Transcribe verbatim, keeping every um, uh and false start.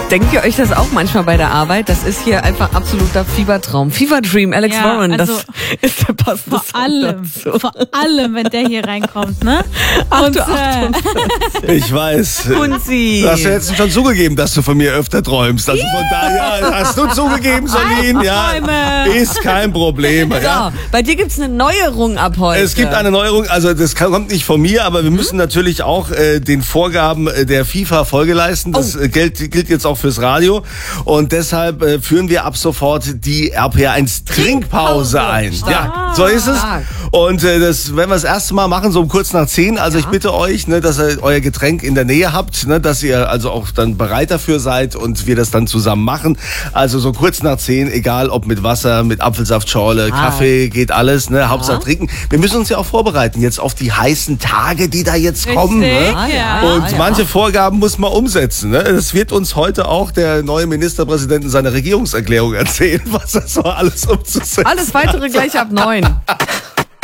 Denkt ihr euch das auch manchmal bei der Arbeit? Das ist hier einfach absoluter Fiebertraum. Fever Dream, Alex Ja, Warren, also das ist der passende Vor Song allem, dazu. vor allem, wenn der hier reinkommt, ne? Ach, Und, du äh, Ich weiß. Hunzi. Du hast ja jetzt schon zugegeben, dass du von mir öfter träumst. Also von daher hast du zugegeben, Solin. Ja, Albträume. ist kein Problem. Ja. So, bei dir gibt's eine Neuerung ab heute. Es gibt eine Neuerung, also das kommt nicht von mir, aber wir müssen natürlich auch äh, den Vorgaben äh, der FIFA Folge leisten. Das Oh. äh, gilt, gilt jetzt auch fürs Radio. Und deshalb äh, führen wir ab sofort die R P R eins Trinkpause ein. Stark. Ja, so ist es. Stark. Und äh, das werden wir das erste Mal machen, so um kurz nach zehn. Also ich bitte euch, ne, dass ihr euer Getränk in der Nähe habt, ne, dass ihr also auch dann bereit dafür seid und wir das dann zusammen machen. Also so kurz nach zehn, egal ob mit Wasser, mit Apfelsaftschorle, Ah. Kaffee, geht alles, ne, Hauptsache trinken. Wir müssen uns ja auch vorbereiten jetzt auf die heißen Tage, die da jetzt kommen. Ne? Ah, ja. Und Ah, ja. manche Vorgaben muss man umsetzen. Ne? Das wird uns heute auch der neue Ministerpräsident in seiner Regierungserklärung erzählen, was das so alles umzusetzen. Alles weitere gleich ab neun.